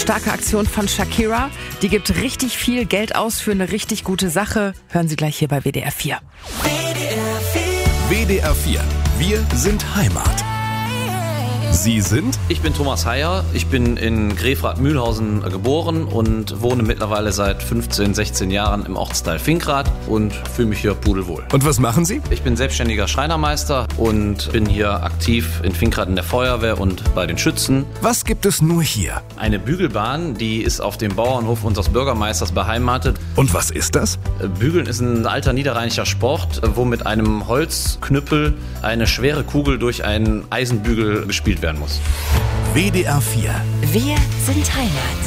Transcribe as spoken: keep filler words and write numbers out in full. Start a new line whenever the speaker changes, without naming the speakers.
starke Aktion von Shakira. Die gibt richtig viel Geld aus für eine richtig gute Sache. Hören Sie gleich hier bei W D R vier.
W D R vier. Wir sind Heimat. Sie sind?
Ich bin Thomas Heyer, ich bin in Grefrath-Mühlhausen geboren und wohne mittlerweile seit fünfzehn, sechzehn Jahren im Ortsteil Finkrath und fühle mich hier pudelwohl.
Und was machen Sie?
Ich bin selbstständiger Schreinermeister und bin hier aktiv in Finkrath in der Feuerwehr und bei den Schützen.
Was gibt es nur hier?
Eine Bügelbahn, die ist auf dem Bauernhof unseres Bürgermeisters beheimatet.
Und was ist das?
Bügeln ist ein alter niederrheinischer Sport, wo mit einem Holzknüppel eine schwere Kugel durch einen Eisenbügel gespielt werden muss.
W D R vier.
Wir sind Heimat.